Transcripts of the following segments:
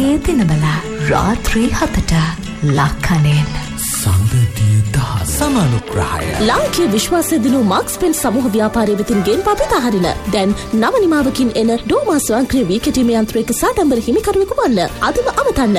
සිය දිනබලා රාත්‍රී 7ට ලක්කනෙන් සම්බන්ධිය දහස් සමානුග්‍රහය ලාංකීය විශ්වාසය දිනු මාක්ස් පෙන් සමූහ ව්‍යාපාරයේ වෙතින් ගෙන් පපිත හරින දැන් නව නිමාවකින් එන ඩෝමා ස්වයංක්‍රීය වී කෙටීමේ යන්ත්‍රයක සාඩම්බර හිමිකරුවෙකු වන්න අදම අමතන්න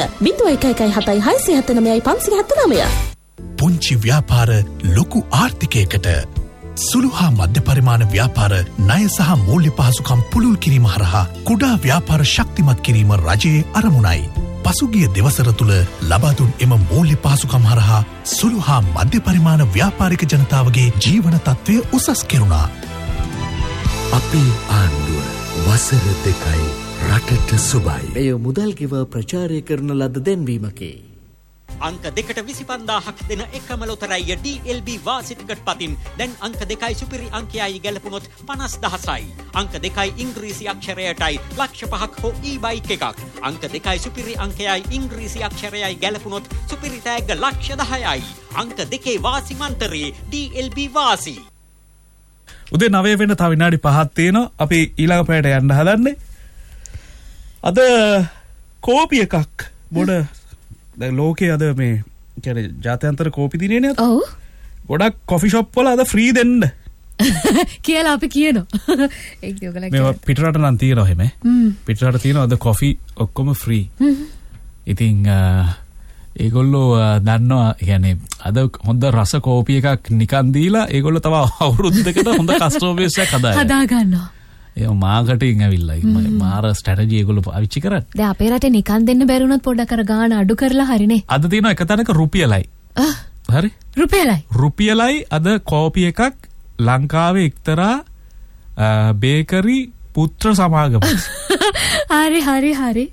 01176579 පුංචි ව්‍යාපාර ලොකු ආර්ථිකයකට සුළු හා මධ්‍ය පරිමාණ ව්‍යාපාර ණය සහ මූල්‍ය පහසුකම් පුළුල් කිරීම හරහා කුඩා ව්‍යාපාර ශක්තිමත් කිරීම රජයේ අරමුණයි. පසුගිය දෙවසර තුළ ලබා දුන් එම මූල්‍ය පහසුකම් හරහා සුළු හා මධ්‍ය පරිමාණ ව්‍යාපාරික ජනතාවගේ ජීවන තත්ත්වය උසස් කෙරුණා. අපේ ආණ්ඩුව වසර 2යි රටට සුබයි. එය මුදල් ගෙව ප්‍රචාරය කරන ලද දැන්වීමකි. අංක 2ට 25000ක් දෙන එකම ලොතරැයිය DLB වාසි ටිකට් පතින් දැන් අංක 2යි සුපිරි අංකයයි ගැලපුණොත් 50000යි. අංක 2යි ඉංග්‍රීසි අක්ෂරයටයි ලක්ෂ 5ක් හෝ e-බයික් එකක්. අංක 2යි සුපිරි අංකයයි ඉංග්‍රීසි අක්ෂරයයි ගැලපුණොත් සුපිරි තෑග්ග ලක්ෂ 10යි. අංක 2 වාසි මන්තරේ DLB වාසි. උදේ 9 වෙන තව විනාඩි 5ක් තියෙනවා. අපි ඊළඟ පැයට යන්න හදන්නේ. අද කෝපි එකක් බොඩ දැන් ලෝකේ අද මේ කියන්නේ ජාත්‍යන්තර කෝපි දිනේ නේද? ඔව්. ගොඩක් කොෆි ෂොප් වල අද ෆ්‍රී දෙන්න කියලා අපි කියනවා. ඒක ඔයගොල්ලෝ මේ පිටරට නම් තියෙනවා එහෙම. පිටරට තියෙනවා අද කොෆි ඔක්කොම ෆ්‍රී. ඉතින් ඒගොල්ලෝ දන්නවා කියන්නේ අද හොඳ රස කෝපි එකක් නිකන් දීලා ඒගොල්ලෝ තව අවුරුද්දකට හොඳ කස්ටමර් බේස් එකක් හදා ගන්නවා. ඒ මාකටිං ඇවිල්ලා මාර ස්ට්‍රැටජි ඒගොල්ලෝ පාවිච්චි කරන්නේ. දැන් අපේ රටේ නිකන් දෙන්න බැරුණොත් පොඩ්ඩක් අර ගාණ අඩු කරලා හරිනේ. අද තියෙන එක තැනක රුපියලයි. හරි? රුපියලයි අද කෝපි එකක් ලංකාවේ එක්තරා බේකරි පුත්‍ර සමාගම. හරි.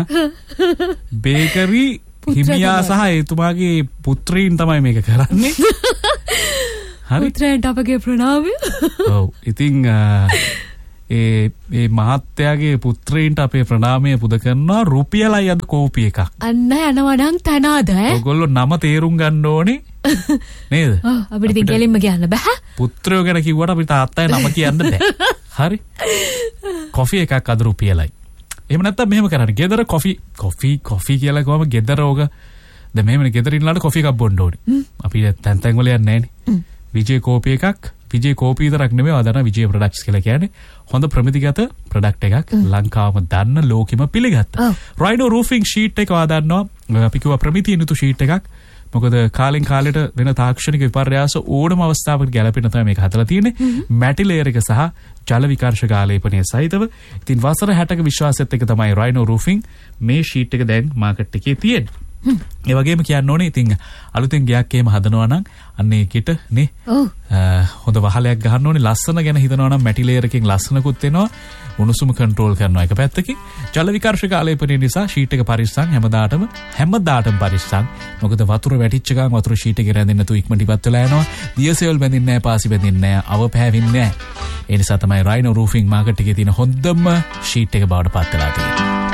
බේකරි හිමියා සහ එතුමාගේ පුත්‍රීන් තමයි මේක කරන්නේ. හරි? පුත්‍රයන්ට අපගේ ප්‍රණාමය. ඔව්. ඉතින් ඒ මහත්තයාගේ පුත්‍රයින්ට අපේ ප්‍රණාමය පුද කරනවා රුපියලයි අද කෝපි එකක්. අන්න යනවා නම් තනාද ඈ. ඔයගොල්ලෝ නම තේරුම් ගන්න ඕනේ නේද? ඔව් අපිට ඉතින් කෙලින්ම කියන්න බෑ. පුත්‍රයෝ ගැන කිව්වට අපිට තාත්තගේ නම කියන්න බෑ. හරි? කොෆි එකක් අද රුපියලයි. එහෙම නැත්නම් මෙහෙම කරන්න. ගෙදර කොෆි කියලා ගොම ගෙදර ඕක දැන් මෙහෙමනේ ගෙදර ඉන්නලාට කොෆි එකක් බොන්න ඕනේ. අපි තැන් තැන් වල යන්නේ නැහනේ. විජේ කෝපි එකක් විජේ කෝපි විතරක් නෙමෙයි අදන විජේ ප්‍රොඩක්ට්ස් කියලා කියන්නේ හොඳ ප්‍රමිතිගත ප්‍රොඩක්ට් එකක් ලංකාවම දන්න ලෝකෙම පිළිගත්තා. රයිනෝ රූෆින් ෂීට් එක ආදන්නවා අපි කිව්වා ප්‍රමිතිය යුතු ෂීට් එකක්. මොකද කාලෙන් කාලෙට වෙන තාක්ෂණික විපර්යාස ඕනම අවස්ථාවකට ගැලපෙන තමයි මේක හදලා තියෙන්නේ. මැටි ලේයර් එක සහ ජල විකර්ෂක ආලේපනය සහිතව. ඉතින් වසර 60ක විශ්වාසයත් එක්ක තමයි රයිනෝ රූෆින් මේ ෂීට් එක දැන් මාකට් එකේ තියෙන්නේ. ඒ වගේම කියන්න ඕනේ ඉතින් අලුතෙන් ගයක් එහෙම හදනවා නම් අන්න ඒකට නේ හොඳ වහලයක් ගහන්න ඕනේ ලස්සන ගැන හිතනවා නම් මැටි ලේයර් එකකින් ලස්සනකුත් එනවා උණුසුම කන්ට්‍රෝල් කරනවා එක පැත්තකින් ජල විකර්ෂක ආලේපනය නිසා ෂීට් එක පරිස්සම් හැමදාටම පරිස්සම් මොකද වතුර වැටිච්ච ගමන් වතුර ෂීට් එකේ රැඳෙන්නේ නැතු ඉක්මනට ඉවත් වෙලා යනවා දියසෙවල් බැඳින්නේ නැහැ පාසි බැඳින්නේ නැහැ අව පෑවෙන්නේ නැහැ ඒ නිසා තමයි රයිනෝ රූෆින් මාකට් එකේ තියෙන හොඳම ෂීට් එක බවට පත් වෙලා තියෙන්නේ